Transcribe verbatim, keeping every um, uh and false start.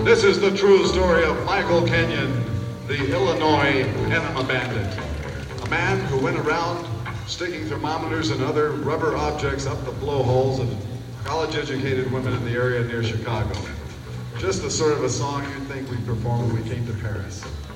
This is the true story of Michael Kenyon, the Illinois enema bandit. A man who went around sticking thermometers and other rubber objects up the blowholes of college-educated women in the area near Chicago. Just the sort of a song you'd think we'd perform when we came to Paris.